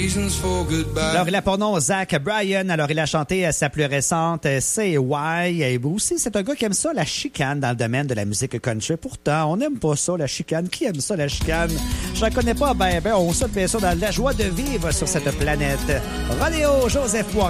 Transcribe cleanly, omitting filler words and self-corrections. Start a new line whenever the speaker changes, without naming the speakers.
Alors, il a pour nom Zach Bryan. Alors, il a chanté sa plus récente Say Why. Et aussi, c'est un gars qui aime ça, la chicane dans le domaine de la musique country. Pourtant, on n'aime pas ça, la chicane. Qui aime ça, la chicane? J'en connais pas, ben, on souhaite bien ça dans la joie de vivre sur cette planète. Rodéo, Joseph Poirier.